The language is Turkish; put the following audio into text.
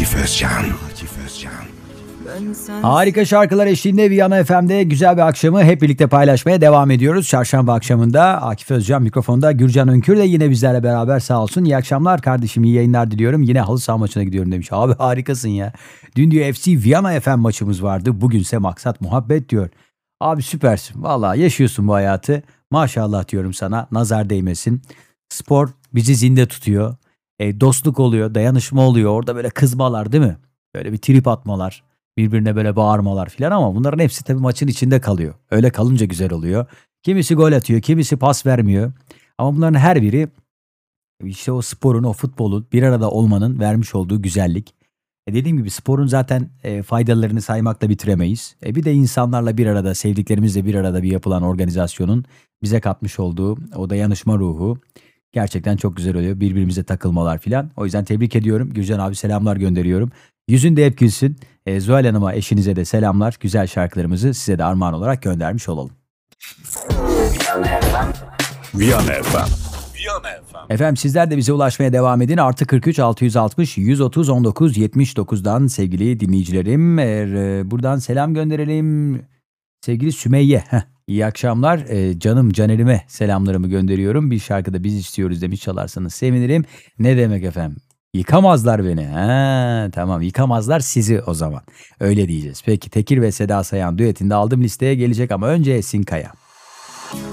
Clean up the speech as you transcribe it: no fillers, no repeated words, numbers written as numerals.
Akif Özcan. Harika şarkılar eşliğinde Viyana FM'de güzel bir akşamı hep birlikte paylaşmaya devam ediyoruz. Çarşamba akşamında Akif Özcan mikrofonda, Gürcan Önkür de yine bizlerle beraber, sağ olsun. İyi akşamlar kardeşim, iyi yayınlar diliyorum. Yine halı saha maçına gidiyorum demiş. Abi harikasın ya. Dün diyor FC Viyana FM maçımız vardı. Bugünse maksat muhabbet diyor. Abi süpersin. Vallahi yaşıyorsun bu hayatı. Maşallah diyorum sana. Nazar değmesin. Spor bizi zinde tutuyor. Dostluk oluyor, dayanışma oluyor. Orada böyle kızmalar değil mi? Böyle bir trip atmalar. Birbirine böyle bağırmalar filan, ama bunların hepsi tabii maçın içinde kalıyor. Öyle kalınca güzel oluyor. Kimisi gol atıyor, kimisi pas vermiyor. Ama bunların her biri işte o sporun, o futbolun bir arada olmanın vermiş olduğu güzellik. Dediğim gibi sporun zaten faydalarını saymakla bitiremeyiz. Bir de insanlarla bir arada, sevdiklerimizle bir arada bir yapılan organizasyonun bize katmış olduğu o dayanışma ruhu gerçekten çok güzel oluyor. Birbirimize takılmalar filan. O yüzden tebrik ediyorum. Gürcan abi selamlar gönderiyorum. Yüzünde hep gülsün. Zuhal Hanım'a, eşinize de selamlar. Güzel şarkılarımızı size de armağan olarak göndermiş olalım. Viyana FM. Efendim sizler de bize ulaşmaya devam edin. Artı 43 660 130 19 79'dan sevgili dinleyicilerim. Buradan selam gönderelim. Sevgili Sümeyye. İyi akşamlar. Canım Caner'ime selamlarımı gönderiyorum. Bir şarkıda biz istiyoruz demiş, çalarsanız sevinirim. Ne demek efendim? Yıkamazlar beni. Tamam, yıkamazlar sizi o zaman. Öyle diyeceğiz. Peki Tekir ve Seda Sayan düetinde aldım listeye gelecek, ama önce Esin Kaya.